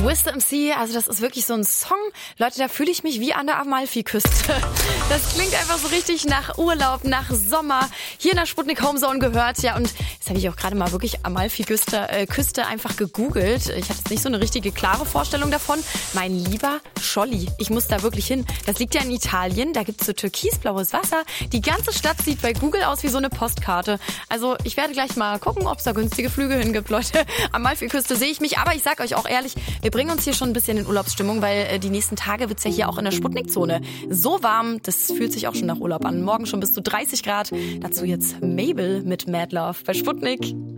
Wiz MC, also das ist wirklich so ein Song. Leute, da fühle ich mich wie an der Amalfiküste. Das klingt einfach so richtig nach Urlaub, nach Sommer. Hier in der Sputnik Homezone gehört. Ja, und jetzt habe ich auch gerade mal wirklich Amalfiküste einfach gegoogelt. Ich hatte jetzt nicht so eine richtige klare Vorstellung davon. Mein lieber Scholli, ich muss da wirklich hin. Das liegt ja in Italien. Da gibt es so türkisblaues Wasser. Die ganze Stadt sieht bei Google aus wie so eine Postkarte. Also ich werde gleich mal gucken, ob es da günstige Flüge hingibt, Leute. Amalfiküste sehe ich mich. Aber ich sag euch auch ehrlich, wir bringen uns hier schon ein bisschen in Urlaubsstimmung, weil die nächsten Tage wird's ja hier auch in der Sputnik-Zone so warm, das fühlt sich auch schon nach Urlaub an. Morgen schon bis zu 30 Grad. Dazu jetzt Mabel mit Mad Love bei Sputnik.